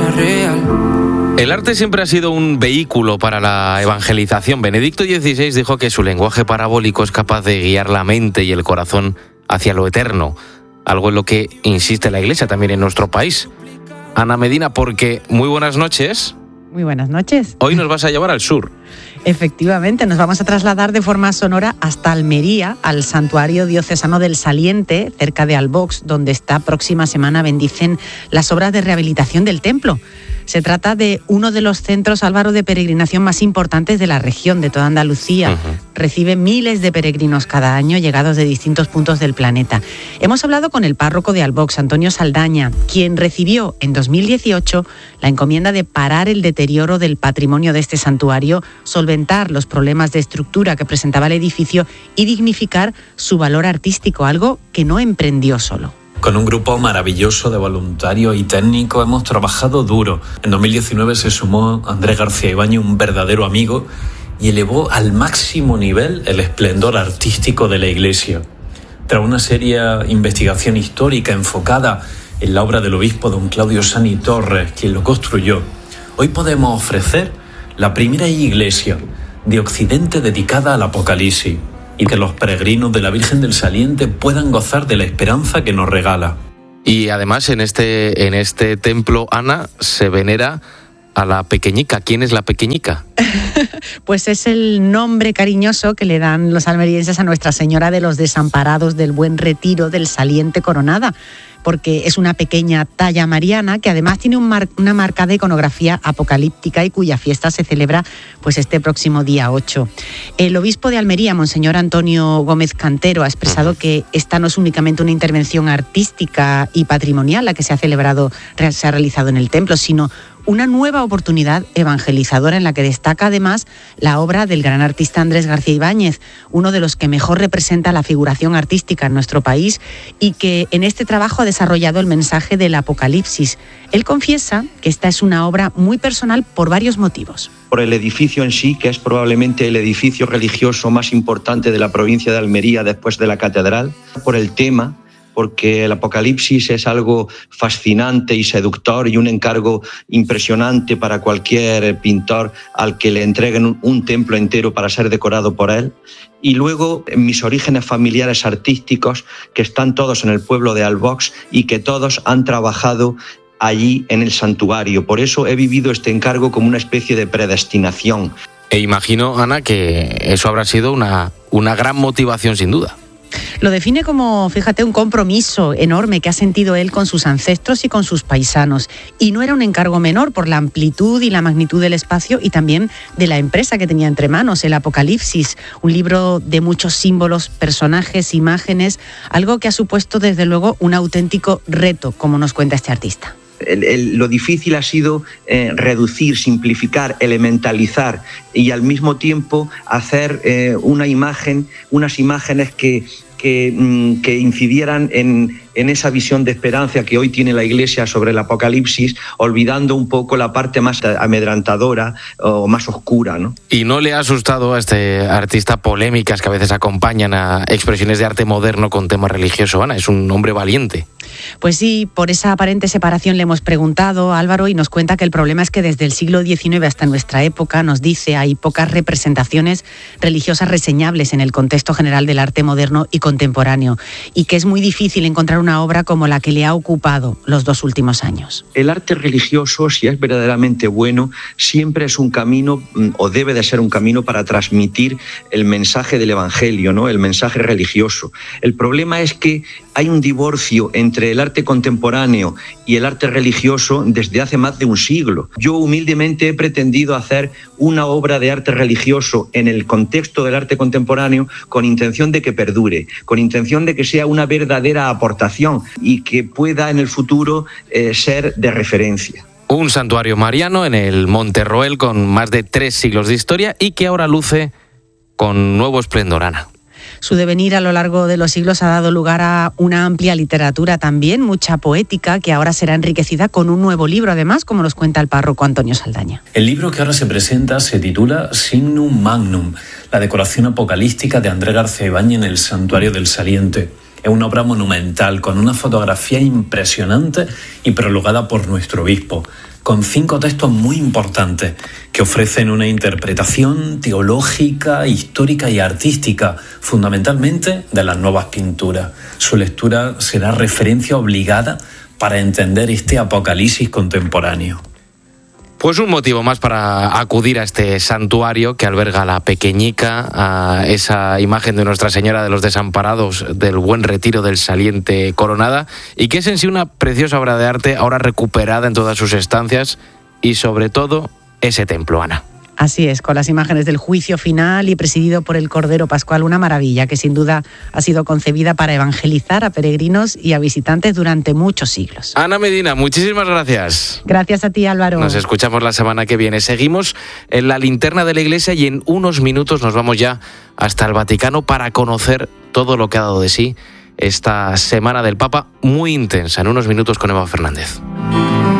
es real. El arte siempre ha sido un vehículo para la evangelización. Benedicto XVI dijo que su lenguaje parabólico es capaz de guiar la mente y el corazón hacia lo eterno, algo en lo que insiste la Iglesia también en nuestro país. Ana Medina, porque muy buenas noches. Muy buenas noches. Hoy nos vas a llevar al sur. Efectivamente, nos vamos a trasladar de forma sonora hasta Almería, al Santuario Diocesano del Saliente, cerca de Albox, donde esta próxima semana bendicen las obras de rehabilitación del templo. Se trata de uno de los centros, Álvaro, de peregrinación más importantes de la región, de toda Andalucía. Recibe miles de peregrinos cada año, llegados de distintos puntos del planeta. Hemos hablado con el párroco de Albox, Antonio Saldaña, quien recibió en 2018 la encomienda de parar el deterioro del patrimonio de este santuario, solventar los problemas de estructura que presentaba el edificio y dignificar su valor artístico, algo que no emprendió solo. Con un grupo maravilloso de voluntarios y técnicos hemos trabajado duro. En 2019 se sumó Andrés García Ibáñez, un verdadero amigo, y elevó al máximo nivel el esplendor artístico de la iglesia. Tras una seria investigación histórica enfocada en la obra del obispo don Claudio Sani Torres, quien lo construyó, hoy podemos ofrecer la primera iglesia de Occidente dedicada al Apocalipsis, y que los peregrinos de la Virgen del Saliente puedan gozar de la esperanza que nos regala. Y además en este templo, Ana, se venera a la Pequeñica. ¿Quién es la Pequeñica? Pues es el nombre cariñoso que le dan los almerienses a Nuestra Señora de los Desamparados del Buen Retiro del Saliente Coronada, porque es una pequeña talla mariana que además tiene una marcada iconografía apocalíptica y cuya fiesta se celebra pues este próximo día 8. El obispo de Almería, Monseñor Antonio Gómez Cantero, ha expresado que esta no es únicamente una intervención artística y patrimonial la que se ha realizado en el templo, sino una nueva oportunidad evangelizadora en la que destaca además la obra del gran artista Andrés García Ibáñez, uno de los que mejor representa la figuración artística en nuestro país y que en este trabajo ha desarrollado el mensaje del Apocalipsis. Él confiesa que esta es una obra muy personal por varios motivos. Por el edificio en sí, que es probablemente el edificio religioso más importante de la provincia de Almería después de la catedral, por el tema, porque el Apocalipsis es algo fascinante y seductor y un encargo impresionante para cualquier pintor al que le entreguen un templo entero para ser decorado por él. Y luego mis orígenes familiares artísticos, que están todos en el pueblo de Albox y que todos han trabajado allí en el santuario. Por eso he vivido este encargo como una especie de predestinación. E imagino, Ana, que eso habrá sido una gran motivación sin duda. Lo define como, fíjate, un compromiso enorme que ha sentido él con sus ancestros y con sus paisanos. Y no era un encargo menor por la amplitud y la magnitud del espacio y también de la empresa que tenía entre manos, el Apocalipsis, un libro de muchos símbolos, personajes, imágenes, algo que ha supuesto desde luego un auténtico reto, como nos cuenta este artista. Lo difícil ha sido reducir, simplificar, elementalizar y al mismo tiempo hacer unas imágenes que incidieran en esa visión de esperanza que hoy tiene la Iglesia sobre el Apocalipsis, olvidando un poco la parte más amedrentadora o más oscura, ¿no? ¿Y no le ha asustado a este artista polémicas que a veces acompañan a expresiones de arte moderno con tema religioso, Ana? Es un hombre valiente. Pues sí, por esa aparente separación le hemos preguntado a Álvaro y nos cuenta que el problema es que desde el siglo XIX hasta nuestra época, nos dice, hay pocas representaciones religiosas reseñables en el contexto general del arte moderno y contemporáneo y que es muy difícil encontrar una obra como la que le ha ocupado los 2 últimos años. El arte religioso, si es verdaderamente bueno, siempre es un camino, o debe de ser un camino para transmitir el mensaje del Evangelio, ¿no? El mensaje religioso. El problema es que hay un divorcio entre el arte contemporáneo y el arte religioso desde hace más de un siglo. Yo humildemente he pretendido hacer una obra de arte religioso en el contexto del arte contemporáneo con intención de que perdure, con intención de que sea una verdadera aportación y que pueda en el futuro ser de referencia. Un santuario mariano en el Monte Roel con más de 3 siglos de historia y que ahora luce con nuevo esplendor, Ana. Su devenir a lo largo de los siglos ha dado lugar a una amplia literatura también, mucha poética, que ahora será enriquecida con un nuevo libro, además, como nos cuenta el párroco Antonio Saldaña. El libro que ahora se presenta se titula Signum Magnum, la decoración apocalíptica de Andrés García Ibáñez en el Santuario del Saliente. Es una obra monumental, con una fotografía impresionante y prologada por nuestro obispo, con 5 textos muy importantes que ofrecen una interpretación teológica, histórica y artística, fundamentalmente de las nuevas pinturas. Su lectura será referencia obligada para entender este Apocalipsis contemporáneo. Pues un motivo más para acudir a este santuario que alberga la pequeñica, a esa imagen de Nuestra Señora de los Desamparados del Buen Retiro del Saliente Coronada, y que es en sí una preciosa obra de arte ahora recuperada en todas sus estancias, y sobre todo ese templo, Ana. Así es, con las imágenes del juicio final y presidido por el Cordero Pascual, una maravilla que sin duda ha sido concebida para evangelizar a peregrinos y a visitantes durante muchos siglos. Ana Medina, muchísimas gracias. Gracias a ti, Álvaro. Nos escuchamos la semana que viene. Seguimos en la linterna de la Iglesia y en unos minutos nos vamos ya hasta el Vaticano para conocer todo lo que ha dado de sí esta Semana del Papa, muy intensa. En unos minutos con Eva Fernández.